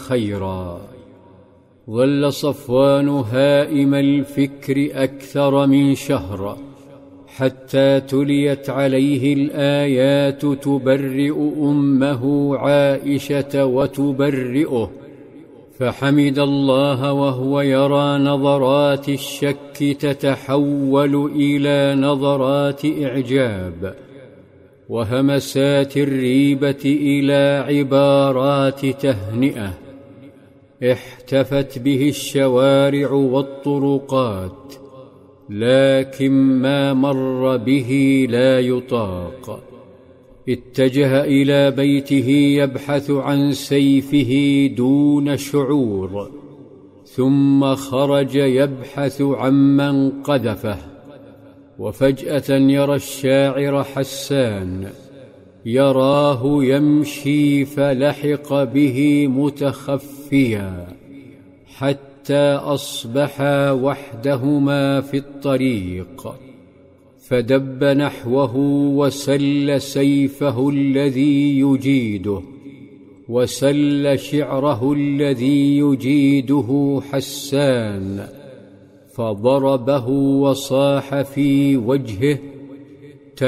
خيرا. ظل صفوان هائم الفكر أكثر من شهر، حتى تليت عليه الآيات تبرئ أمه عائشة وتبرئه، فحمد الله وهو يرى نظرات الشك تتحول إلى نظرات إعجاب، وهمسات الريبة إلى عبارات تهنئة. احتفت به الشوارع والطرقات، لكن ما مر به لا يطاق. اتجه إلى بيته يبحث عن سيفه دون شعور، ثم خرج يبحث عمن قذفه، وفجأة يرى الشاعر حسان، يراه يمشي فلحق به متخفيا، حتى أصبحا وحدهما في الطريق، فدب نحوه وسل سيفه الذي يجيده، وسل شعره الذي يجيده حسان، فضربه وصاح في وجهه: